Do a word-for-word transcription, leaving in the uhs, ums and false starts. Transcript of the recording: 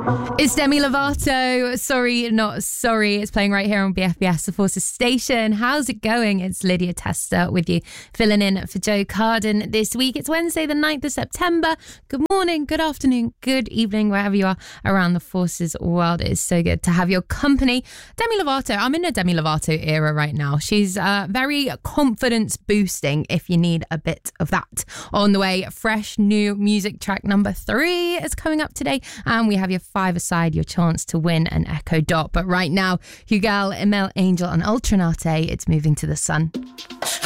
It's Demi Lovato. Sorry, not sorry. It's playing right here on B F B S, the Forces station. How's it going? It's Lydia Tester with you, filling in for Joe Carden this week. It's Wednesday, the ninth of September. Good morning, good afternoon, good evening, wherever you are around the Forces world. It is so good to have your company. Demi Lovato. I'm in a Demi Lovato era right now. She's uh, very confidence boosting if you need a bit of that. On the way, fresh new music track number three is coming up today, and we have your five aside, your chance to win an Echo Dot. But right now, Hugal, Emil Angel and Ultranate, it's Moving to the Sun.